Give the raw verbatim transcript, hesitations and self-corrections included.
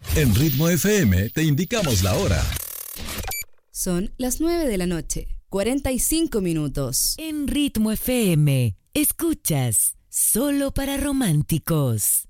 En Ritmo F M te indicamos la hora. Son las nueve de la noche, cuarenta y cinco minutos. En Ritmo F M, escuchas Solo para Románticos.